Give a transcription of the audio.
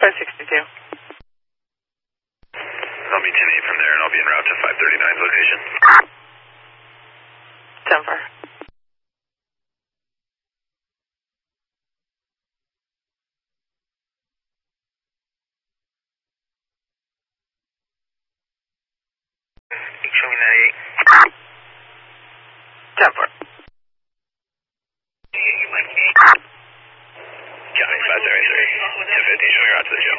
562. I'll be 10-8 from there, and I'll be en route to 539's location. 10-4. Showing 98. 10-4. County 573. 1050, showing route to the show.